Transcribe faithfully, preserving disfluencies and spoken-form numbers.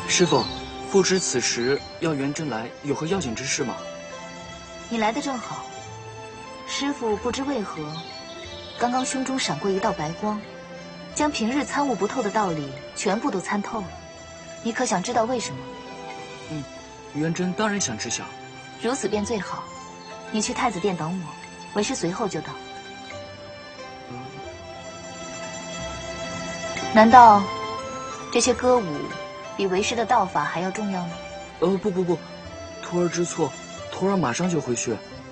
师傅，不知此时要元真来有何要紧之事吗？ 你来的正好。师傅不知为何，刚刚胸中闪过一道白光，将平日参悟不透的道理全部都参透了。你可想知道为什么？ 嗯，元真当然想知晓。 如此便最好。你去太子殿等我，为师随后就到。 嗯， 难道这些歌舞比为师的道法还要重要吗？ 呃，不不不，徒儿知错，徒儿马上就回去。